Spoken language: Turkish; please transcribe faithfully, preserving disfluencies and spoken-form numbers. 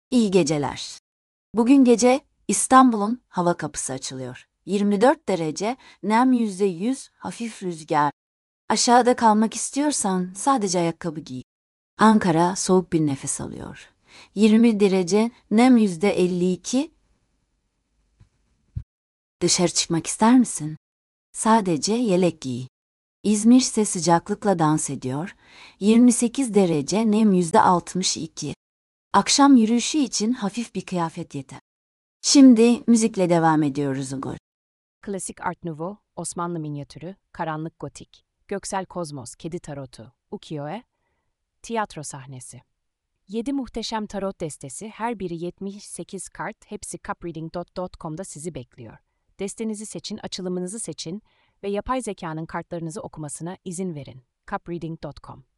İyi geceler. Bugün gece İstanbul'un hava kapısı açılıyor. yirmi dört derece, nem yüzde yüz, hafif rüzgar. Aşağıda kalmak istiyorsan sadece ayakkabı giy. Ankara soğuk bir nefes alıyor. yirmi derece, nem yüzde elli iki. Dışarı çıkmak ister misin? Sadece yelek giy. İzmir ise sıcaklıkla dans ediyor. yirmi sekiz derece, nem yüzde altmış iki. Akşam yürüyüşü için hafif bir kıyafet yeter. Şimdi müzikle devam ediyoruz Ugur. Klasik Art Nouveau, Osmanlı minyatürü, karanlık gotik, Göksel Kozmos, kedi tarotu, ukiyo-e, tiyatro sahnesi. Yedi muhteşem tarot destesi, her biri yetmiş sekiz kart, hepsi cupreading nokta com'da sizi bekliyor. Destenizi seçin, açılımınızı seçin ve yapay zekanın kartlarınızı okumasına izin verin. cupreading nokta com